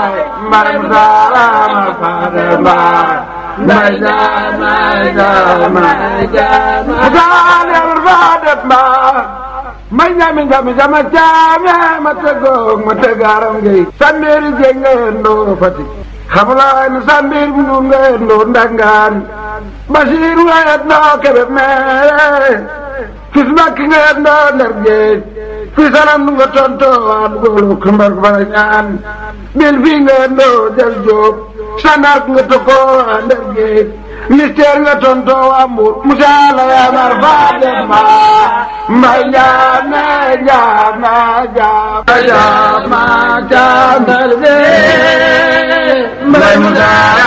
mbay mu saama faade mbaay mbay jaama jaama jaama musaaneel faade mbaay may ñami jami jama jaame ma tegoog ma tegaaram ngay sandeeri jeeg nga yendoo Fatick xamulaay ni sandeer bi nu nga yendoo Ndangaan Basiiru nga yendoo Kébémer fis Mbàkke nga yendoo Ndar Géej fi salam nu nga tontoo waa dugoolu kumbar ku bara ñaan bil fii nga yendoo Jal Joob sandaak nga tokkoo waa Ndar Géej mystère nga tontoo waa Mbuur Musaa la yaamar faade mbaa mbay jaama jaama jaama jaama jaama mbay Musaa